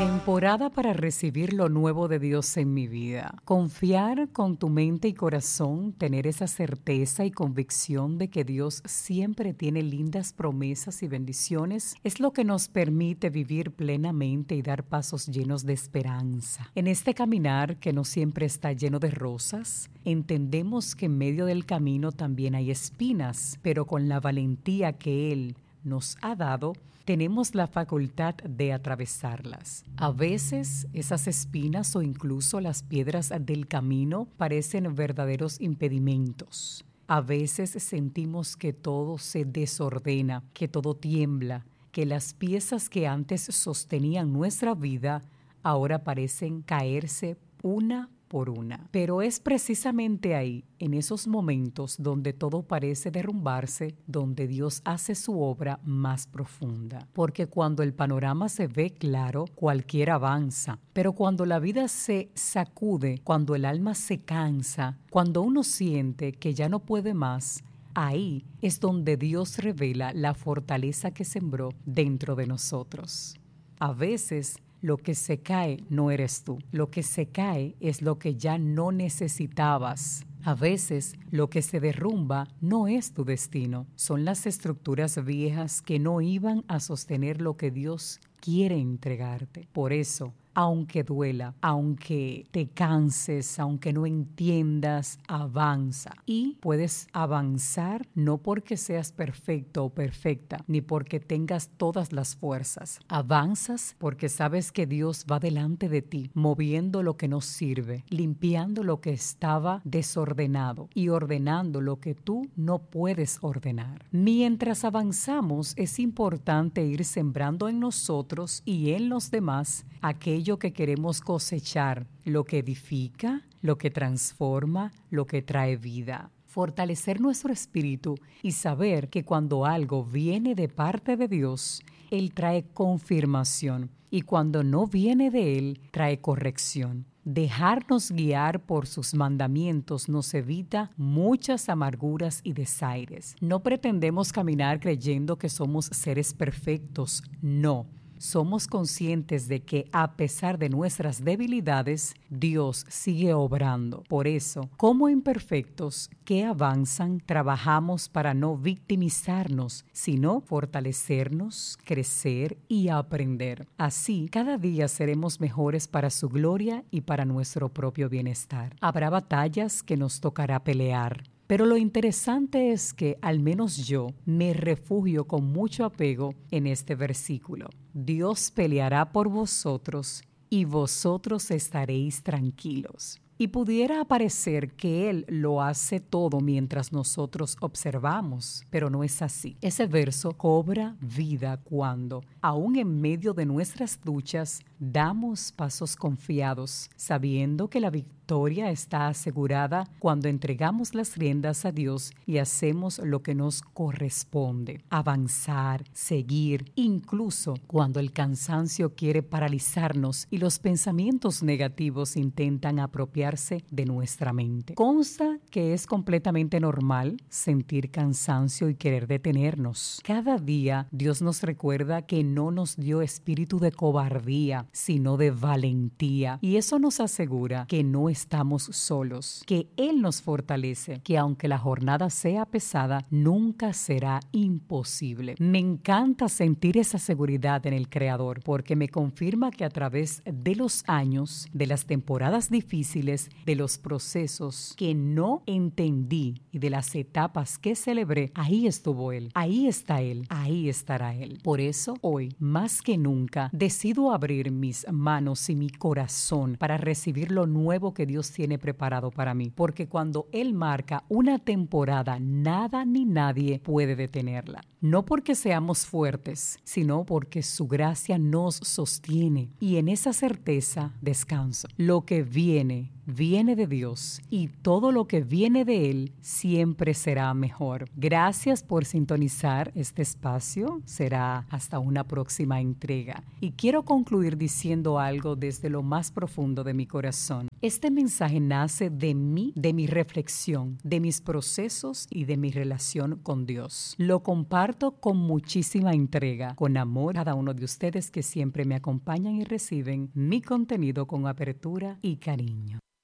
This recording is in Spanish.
Temporada para recibir lo nuevo de Dios en mi vida. Confiar con tu mente y corazón, tener esa certeza y convicción de que Dios siempre tiene lindas promesas y bendiciones, es lo que nos permite vivir plenamente y dar pasos llenos de esperanza. En este caminar que no siempre está lleno de rosas, entendemos que en medio del camino también hay espinas, pero con la valentía que Él nos ha dado, tenemos la facultad de atravesarlas. A veces esas espinas o incluso las piedras del camino parecen verdaderos impedimentos. A veces sentimos que todo se desordena, que todo tiembla, que las piezas que antes sostenían nuestra vida ahora parecen caerse una por una. Pero es precisamente ahí, en esos momentos donde todo parece derrumbarse, donde Dios hace su obra más profunda. Porque cuando el panorama se ve claro, cualquiera avanza. Pero cuando la vida se sacude, cuando el alma se cansa, cuando uno siente que ya no puede más, ahí es donde Dios revela la fortaleza que sembró dentro de nosotros. A veces, lo que se cae no eres tú. Lo que se cae es lo que ya no necesitabas. A veces, lo que se derrumba no es tu destino. Son las estructuras viejas que no iban a sostener lo que Dios quiere entregarte. Por eso, aunque duela, aunque te canses, aunque no entiendas, avanza. Y puedes avanzar no porque seas perfecto o perfecta, ni porque tengas todas las fuerzas. Avanzas porque sabes que Dios va delante de ti, moviendo lo que no sirve, limpiando lo que estaba desordenado y ordenando lo que tú no puedes ordenar. Mientras avanzamos, es importante ir sembrando en nosotros y en los demás aquello que queremos cosechar, lo que edifica, lo que transforma, lo que trae vida. Fortalecer nuestro espíritu y saber que cuando algo viene de parte de Dios, Él trae confirmación y cuando no viene de Él, trae corrección. Dejarnos guiar por sus mandamientos nos evita muchas amarguras y desaires. No pretendemos caminar creyendo que somos seres perfectos, no. Somos conscientes de que a pesar de nuestras debilidades, Dios sigue obrando. Por eso, como imperfectos que avanzan, trabajamos para no victimizarnos, sino fortalecernos, crecer y aprender. Así, cada día seremos mejores para su gloria y para nuestro propio bienestar. Habrá batallas que nos tocará pelear. Pero lo interesante es que, al menos yo, me refugio con mucho apego en este versículo. Dios peleará por vosotros y vosotros estaréis tranquilos. Y pudiera parecer que Él lo hace todo mientras nosotros observamos, pero no es así. Ese verso cobra vida cuando, aún en medio de nuestras luchas, damos pasos confiados, sabiendo que la victoria está asegurada cuando entregamos las riendas a Dios y hacemos lo que nos corresponde. Avanzar, seguir, incluso cuando el cansancio quiere paralizarnos y los pensamientos negativos intentan apropiarse de nuestra mente. Consta que es completamente normal sentir cansancio y querer detenernos. Cada día Dios nos recuerda que no nos dio espíritu de cobardía, sino de valentía. Y eso nos asegura que no estamos solos, que Él nos fortalece, que aunque la jornada sea pesada, nunca será imposible. Me encanta sentir esa seguridad en el Creador, porque me confirma que a través de los años, de las temporadas difíciles, de los procesos que no entendí y de las etapas que celebré, ahí estuvo Él, ahí está Él, ahí estará Él. Por eso, hoy, más que nunca, decido abrir mis manos y mi corazón para recibir lo nuevo que Dios tiene preparado para mí, porque cuando Él marca una temporada, nada ni nadie puede detenerla. No porque seamos fuertes, sino porque su gracia nos sostiene y en esa certeza descanso. Lo que viene viene de Dios y todo lo que viene de Él siempre será mejor. Gracias por sintonizar este espacio. Será hasta una próxima entrega. Y quiero concluir diciendo algo desde lo más profundo de mi corazón. Este mensaje nace de mí, de mi reflexión, de mis procesos y de mi relación con Dios. Lo comparto con muchísima entrega, con amor a cada uno de ustedes que siempre me acompañan y reciben mi contenido con apertura y cariño.